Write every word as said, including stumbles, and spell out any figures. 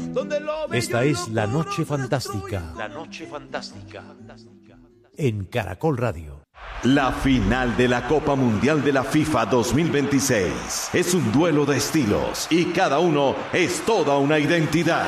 Esta es La Noche Fantástica. La Noche Fantástica. En Caracol Radio. La final de la Copa Mundial de la FIFA dos mil veintiséis es un duelo de estilos y cada uno es toda una identidad.